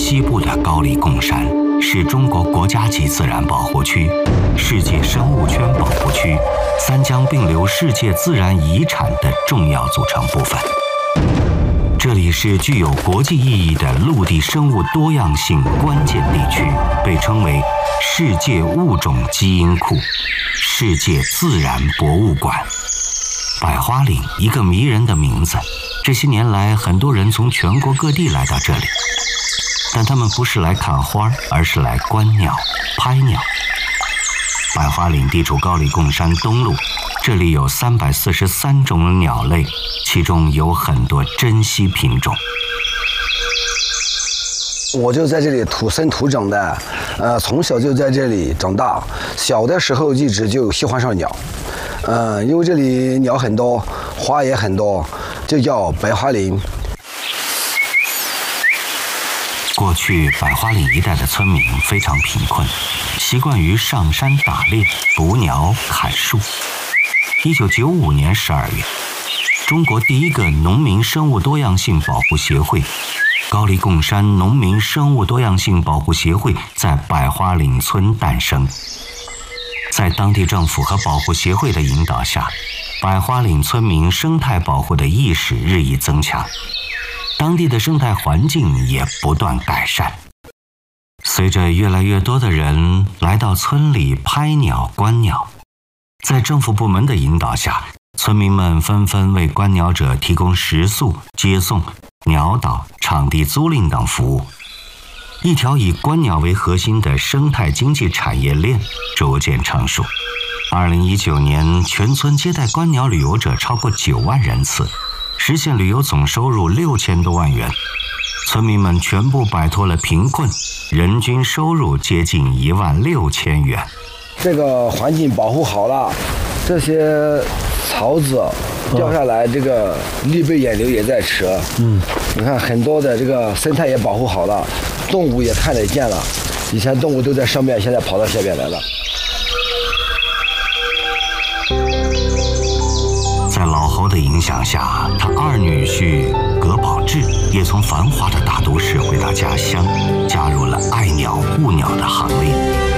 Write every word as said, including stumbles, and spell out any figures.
西部的高黎贡山是中国国家级自然保护区、世界生物圈保护区、三江并流世界自然遗产的重要组成部分。这里是具有国际意义的陆地生物多样性关键地区，被称为世界物种基因库、世界自然博物馆。百花岭，一个迷人的名字。这些年来，很多人从全国各地来到这里，但他们不是来看花，而是来观鸟、拍鸟。百花岭地处高黎贡山东麓，这里有三百四十三种鸟类，其中有很多珍稀品种。 我就在这里土生土长的，呃，从小就在这里长大，小的时候一直就喜欢上鸟，呃，因为这里鸟很多，花也很多，就叫百花岭。 过去百花岭一带的村民非常贫困，习惯于上山打猎、捕鸟、砍树。一九九五年十二月，中国第一个农民生物多样性保护协会——高黎贡山农民生物多样性保护协会在百花岭村诞生。在当地政府和保护协会的引导下，百花岭村民生态保护的意识日益增强，当地的生态环境也不断改善。随着越来越多的人来到村里拍鸟观鸟，在政府部门的引导下，村民们纷纷为观鸟者提供食宿、接送、鸟导、场地租赁等服务。一条以观鸟为核心的生态经济产业链逐渐成熟。二零一九年，全村接待观鸟旅游者超过九万人次，实现旅游总收入六千多万元。村民们全部摆脱了贫困，人均收入接近一万六千元。 这个环境保护好了，这些草籽掉下来，这个绿背眼瘤也在吃。嗯，你看很多的这个生态也保护好了，动物也看得见了。以前动物都在上面，现在跑到下面来了。 在老侯的影响下，他二女婿葛宝志也从繁华的大都市回到家乡，加入了爱鸟护鸟的行列。